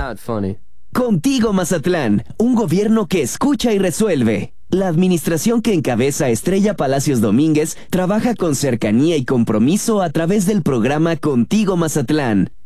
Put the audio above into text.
not funny. Contigo Mazatlán, un gobierno que escucha y resuelve. La administración que encabeza Estrella Palacios Domínguez trabaja con cercanía y compromiso a través del programa Contigo Mazatlán.